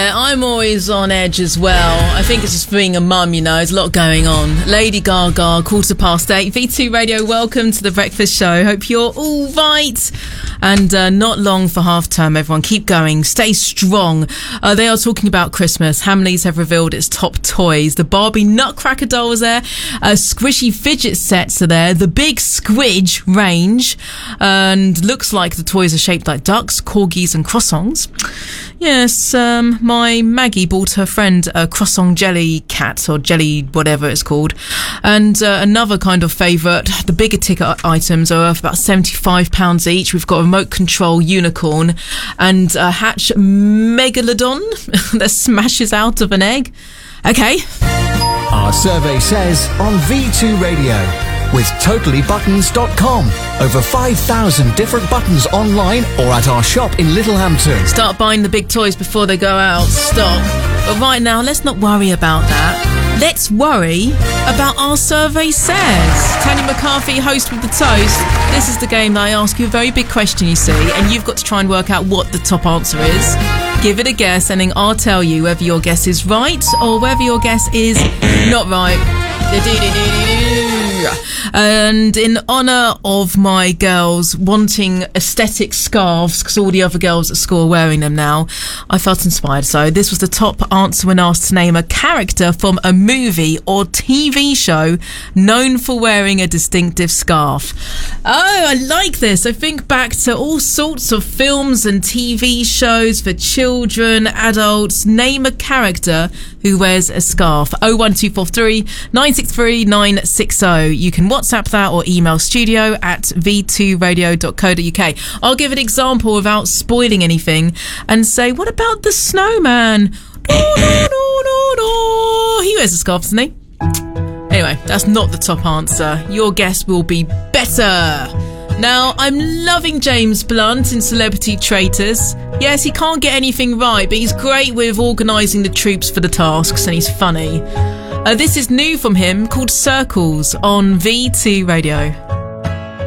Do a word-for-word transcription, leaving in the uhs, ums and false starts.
Yeah, I'm always on edge as well. I think it's just being a mum, you know, there's a lot going on. Lady Gaga, quarter past eight. V two Radio, welcome to The Breakfast Show. Hope you're all right. And uh, not long for half term, everyone. Keep going. Stay strong. Uh, they are talking about Christmas. Hamleys have revealed its top toys. The Barbie Nutcracker doll is there. Uh, squishy fidget sets are there. The big Squidge range. And looks like the toys are shaped like ducks, corgis and croissants. Yes, um, my Maggie bought her friend a croissant jelly cat, or jelly whatever it's called. And uh, another kind of favourite, the bigger ticket items are worth about seventy-five pounds each. We've got a remote control unicorn and a hatch megalodon that smashes out of an egg. Okay. Our survey says on V two Radio, with totally buttons dot com. Over five thousand different buttons online or at our shop in Littlehampton. Start buying the big toys before they go out. Stop. But right now, let's not worry about that. Let's worry about our survey says. Tanya McCarthy, host with The Toast. This is the game that I ask you a very big question, you see, and you've got to try and work out what the top answer is. Give it a guess, and then I'll tell you whether your guess is right or whether your guess is not right. And in honour of my girls wanting aesthetic scarves, because all the other girls at school are wearing them now, I felt inspired. So this was the top answer when asked to name a character from a movie or T V show known for wearing a distinctive scarf. Oh, I like this. I think back to all sorts of films and T V shows for children, adults. Name a character who wears a scarf. oh one two four three, nine six three, nine six oh. You can WhatsApp that or email studio at v two radio dot co dot uk. I'll give an example without spoiling anything and say, what about the snowman? No, no, no, no, no. He wears a scarf, doesn't he? Anyway, that's not the top answer. Your guess will be better. Now, I'm loving James Blunt in Celebrity Traitors. Yes, he can't get anything right, but he's great with organising the troops for the tasks, and he's funny. Uh, this is new from him, called Circles, on V two Radio.